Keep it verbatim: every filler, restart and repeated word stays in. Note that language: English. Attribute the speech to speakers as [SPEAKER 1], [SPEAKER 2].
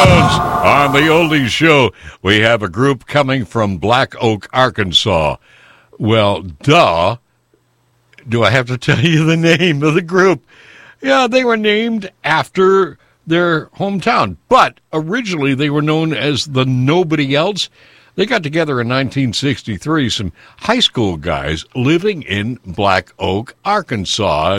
[SPEAKER 1] Jones on the Oldies Show. We have a group coming from Black Oak, Arkansas. Well, duh. Do I have to tell you the name of the group? Yeah, they were named after their hometown, but originally they were known as the Nobody Else. They got together in nineteen sixty-three, some high school guys living in Black Oak, Arkansas.